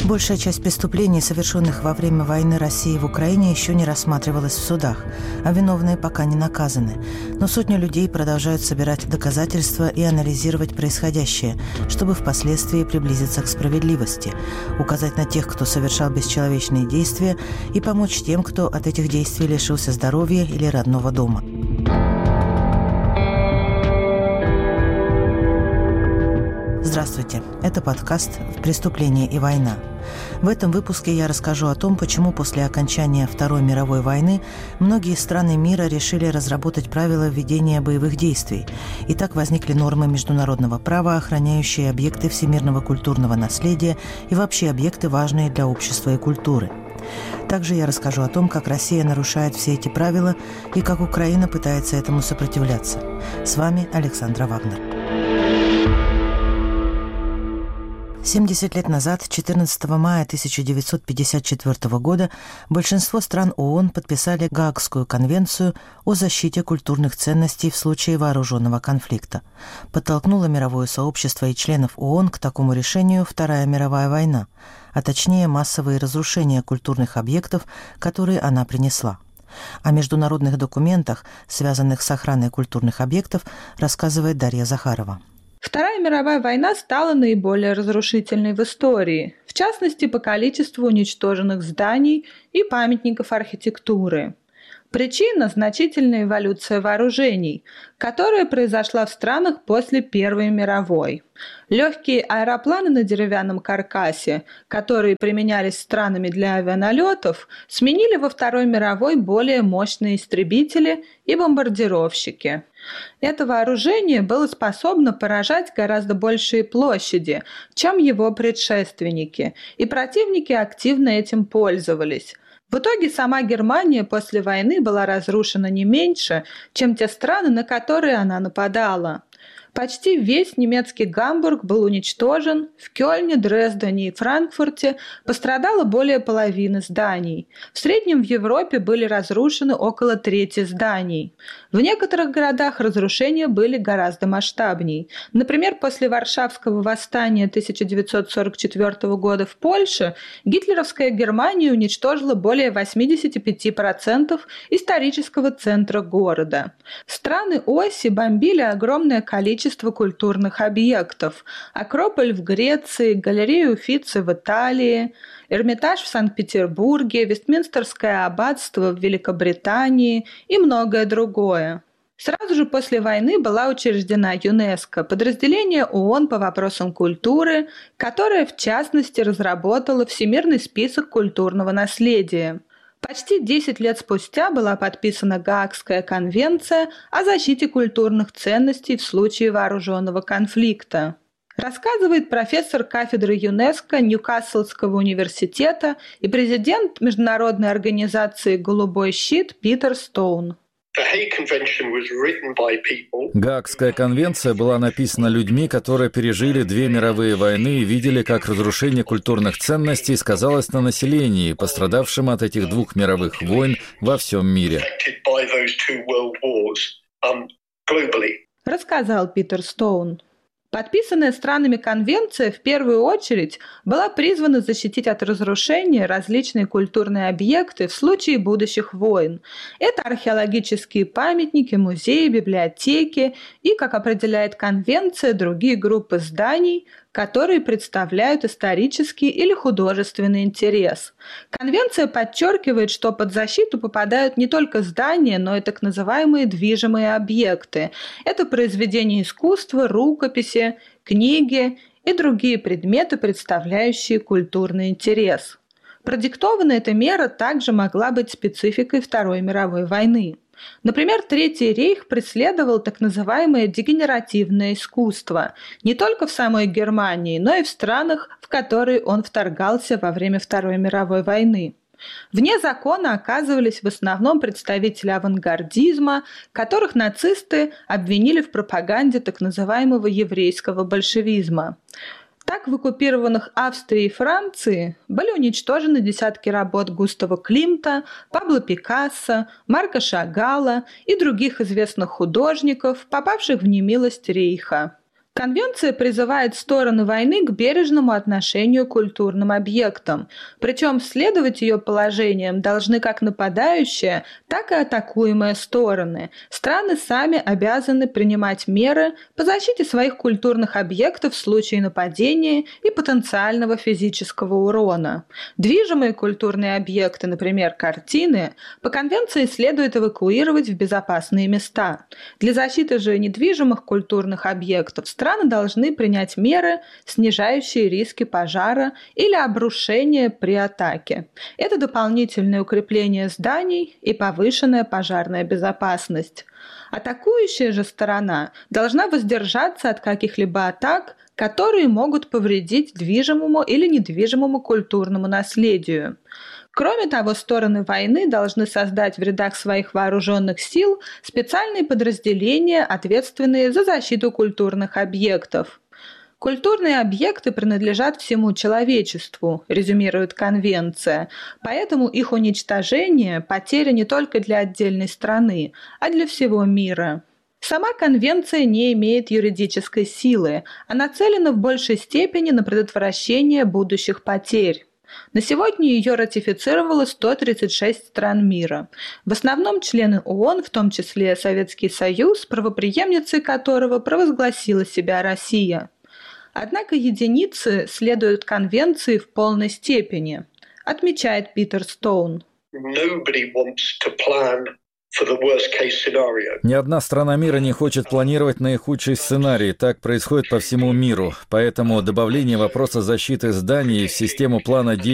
Большая часть преступлений, совершенных во время войны России в Украине, еще не рассматривалась в судах, а виновные пока не наказаны. Но сотни людей продолжают собирать доказательства и анализировать происходящее, чтобы впоследствии приблизиться к справедливости, указать на тех, кто совершал бесчеловечные действия, и помочь тем, кто от этих действий лишился здоровья или родного дома. Здравствуйте, это подкаст «Преступление и война». В этом выпуске я расскажу о том, почему после окончания Второй мировой войны многие страны мира решили разработать правила ведения боевых действий. И так возникли нормы международного права, охраняющие объекты всемирного культурного наследия и вообще объекты, важные для общества и культуры. Также я расскажу о том, как Россия нарушает все эти правила и как Украина пытается этому сопротивляться. С вами Александра Вагнер. 70 лет назад, 14 мая 1954 года, большинство стран ООН подписали Гаагскую конвенцию о защите культурных ценностей в случае вооруженного конфликта. Подтолкнуло мировое сообщество и членов ООН к такому решению Вторая мировая война, а точнее массовые разрушения культурных объектов, которые она принесла. О международных документах, связанных с охраной культурных объектов, рассказывает Дарья Захарова. Вторая мировая война стала наиболее разрушительной в истории, в частности по количеству уничтоженных зданий и памятников архитектуры. Причина – значительная эволюция вооружений, которая произошла в странах после Первой мировой. Легкие аэропланы на деревянном каркасе, которые применялись странами для авианалетов, сменили во Второй мировой более мощные истребители и бомбардировщики. Это вооружение было способно поражать гораздо большие площади, чем его предшественники, и противники активно этим пользовались. В итоге сама Германия после войны была разрушена не меньше, чем те страны, на которые она нападала. Почти весь немецкий Гамбург был уничтожен, в Кёльне, Дрездене и Франкфурте пострадало более половины зданий. В среднем в Европе были разрушены около трети зданий. В некоторых городах разрушения были гораздо масштабней. Например, после Варшавского восстания 1944 года в Польше гитлеровская Германия уничтожила более 85% исторического центра города. Страны оси бомбили огромное количество культурных объектов. Акрополь в Греции, галерею Уффици в Италии, Эрмитаж в Санкт-Петербурге, Вестминстерское аббатство в Великобритании и многое другое. Сразу же после войны была учреждена ЮНЕСКО, подразделение ООН по вопросам культуры, которое, в частности, разработало Всемирный список культурного наследия. Почти 10 лет спустя была подписана Гаагская конвенция о защите культурных ценностей в случае вооруженного конфликта. Рассказывает профессор кафедры ЮНЕСКО Ньюкаслского университета и президент международной организации «Голубой щит» Питер Стоун. Гаагская конвенция была написана людьми, которые пережили 2 мировые войны и видели, как разрушение культурных ценностей сказалось на населении, пострадавшем от этих 2 мировых войн во всем мире. Рассказал Питер Стоун. Подписанная странами конвенция в первую очередь была призвана защитить от разрушения различные культурные объекты в случае будущих войн. Это археологические памятники, музеи, библиотеки и, как определяет конвенция, другие группы зданий, которые представляют исторический или художественный интерес. Конвенция подчеркивает, что под защиту попадают не только здания, но и так называемые движимые объекты. Это произведения искусства, рукописи, книги и другие предметы, представляющие культурный интерес. Продиктована эта мера также могла быть спецификой Второй мировой войны. Например, Третий рейх преследовал так называемое дегенеративное искусство не только в самой Германии, но и в странах, в которые он вторгался во время Второй мировой войны. Вне закона оказывались в основном представители авангардизма, которых нацисты обвинили в пропаганде так называемого еврейского большевизма. Так, в оккупированных Австрии и Франции были уничтожены десятки работ Густава Климта, Пабло Пикассо, Марка Шагала и других известных художников, попавших в немилость рейха. Конвенция призывает стороны войны к бережному отношению к культурным объектам, причем следовать ее положениям должны как нападающие, так и атакуемые стороны. Страны сами обязаны принимать меры по защите своих культурных объектов в случае нападения и потенциального физического урона. Движимые культурные объекты, например, картины, по конвенции следует эвакуировать в безопасные места. Для защиты же недвижимых культурных объектов страны должны принять меры, снижающие риски пожара или обрушения при атаке. Это дополнительное укрепление зданий и повышенная пожарная безопасность. Атакующая же сторона должна воздержаться от каких-либо атак, которые могут повредить движимому или недвижимому культурному наследию. Кроме того, стороны войны должны создать в рядах своих вооруженных сил специальные подразделения, ответственные за защиту культурных объектов. Культурные объекты принадлежат всему человечеству, резюмирует Конвенция, поэтому их уничтожение – потеря не только для отдельной страны, а для всего мира. Сама Конвенция не имеет юридической силы, а нацелена в большей степени на предотвращение будущих потерь. На сегодня ее ратифицировало 136 стран мира. В основном члены ООН, в том числе Советский Союз, правопреемницей которого провозгласила себя Россия. Однако единицы следуют конвенции в полной степени, отмечает Питер Стоун. Ни одна страна мира не хочет планировать наихудший сценарий. Так происходит по всему миру. Поэтому добавление вопроса защиты зданий в систему плана действий